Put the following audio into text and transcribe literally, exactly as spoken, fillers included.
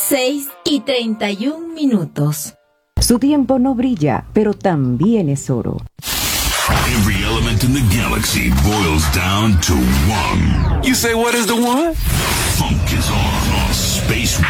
seis y treinta y un minutos. Su tiempo no brilla, pero también es oro. Every element in the galaxy boils down to one. You say, what is the one? Funk is on on Space